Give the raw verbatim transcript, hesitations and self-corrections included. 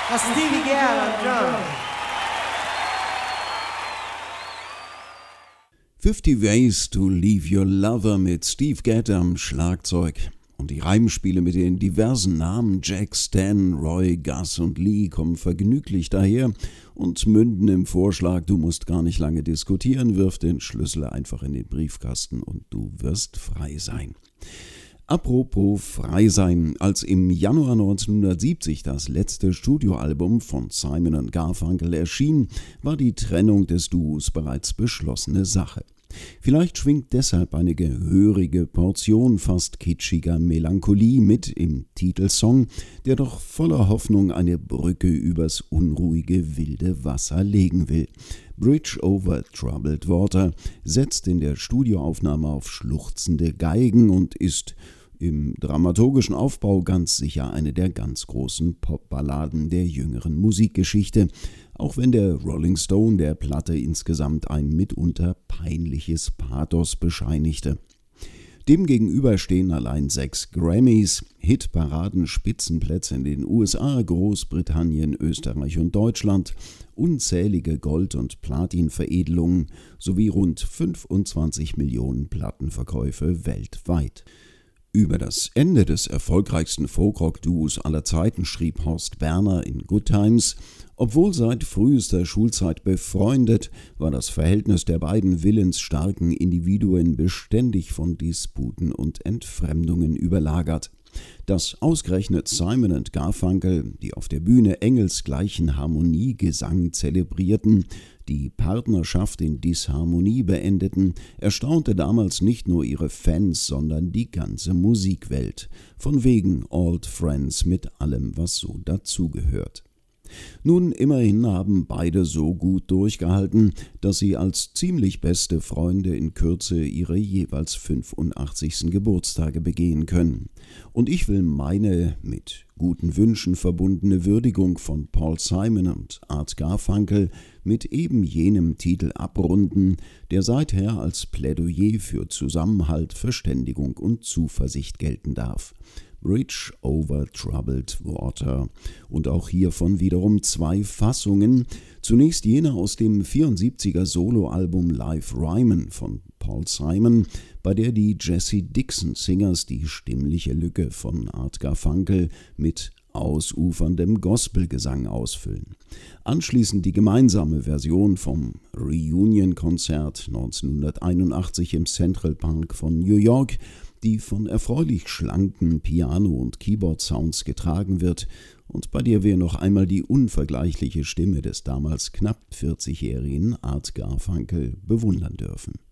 That's Stevie Gadd on drums. Fifty Ways to Leave Your Lover mit Steve Gadd am Schlagzeug. Und die Reimspiele mit den diversen Namen Jack, Stan, Roy, Gus und Lee kommen vergnüglich daher und münden im Vorschlag, du musst gar nicht lange diskutieren, wirf den Schlüssel einfach in den Briefkasten und du wirst frei sein. Apropos frei sein, als im Januar neunzehnhundertsiebzig das letzte Studioalbum von Simon und Garfunkel erschien, war die Trennung des Duos bereits beschlossene Sache. Vielleicht schwingt deshalb eine gehörige Portion fast kitschiger Melancholie mit im Titelsong, der doch voller Hoffnung eine Brücke übers unruhige wilde Wasser legen will. Bridge over Troubled Water setzt in der Studioaufnahme auf schluchzende Geigen und ist im dramaturgischen Aufbau ganz sicher eine der ganz großen Popballaden der jüngeren Musikgeschichte, auch wenn der Rolling Stone der Platte insgesamt ein mitunter peinliches Pathos bescheinigte. Demgegenüber stehen allein sechs Grammys, Hitparaden, Spitzenplätze in den U S A, Großbritannien, Österreich und Deutschland, unzählige Gold- und Platinveredelungen sowie rund fünfundzwanzig Millionen Plattenverkäufe weltweit. Über das Ende des erfolgreichsten Folkrock-Duos aller Zeiten schrieb Horst Berner in Good Times: Obwohl seit frühester Schulzeit befreundet, war das Verhältnis der beiden willensstarken Individuen beständig von Disputen und Entfremdungen überlagert. Dass ausgerechnet Simon und Garfunkel, die auf der Bühne engelsgleichen Harmoniegesang zelebrierten, die Partnerschaft in Disharmonie beendeten, erstaunte damals nicht nur ihre Fans, sondern die ganze Musikwelt. Von wegen Old Friends mit allem, was so dazugehört. Nun, immerhin haben beide so gut durchgehalten, dass sie als ziemlich beste Freunde in Kürze ihre jeweils fünfundachtzigsten Geburtstage begehen können. Und ich will meine mit guten Wünschen verbundene Würdigung von Paul Simon und Art Garfunkel mit eben jenem Titel abrunden, der seither als Plädoyer für Zusammenhalt, Verständigung und Zuversicht gelten darf. Bridge over Troubled Water. Und auch hiervon wiederum zwei Fassungen. Zunächst jene aus dem vierundsiebziger Soloalbum Live Ryman von Paul Simon, bei der die Jesse Dixon Singers die stimmliche Lücke von Art Garfunkel mit ausuferndem Gospelgesang ausfüllen. Anschließend die gemeinsame Version vom Reunion-Konzert neunzehnhunderteinundachtzig im Central Park von New York, die von erfreulich schlanken Piano- und Keyboard-Sounds getragen wird und bei der wir noch einmal die unvergleichliche Stimme des damals knapp vierzigjährigen Art Garfunkel bewundern dürfen.